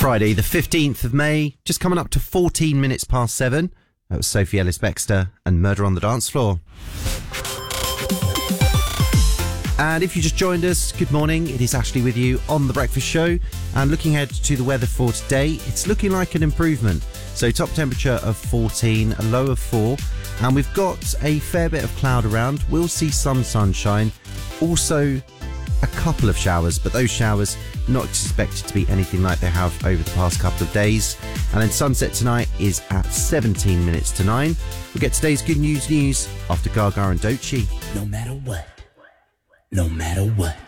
Friday, the 15th of May, just coming up to 14 minutes past 7. That was Sophie Ellis-Bextor and Murder on the Dance Floor. And if you just joined us, good morning. It is Ashley with you on The Breakfast Show. And looking ahead to the weather for today, it's looking like an improvement. So top temperature of 14, a low of 4. And we've got a fair bit of cloud around. We'll see some sunshine. Also, a couple of showers, but those showers not expected to be anything like they have over the past couple of days. And then sunset tonight is at 17 minutes to 9. We'll get today's good news after Gaga and Doechii. No matter what. No matter what.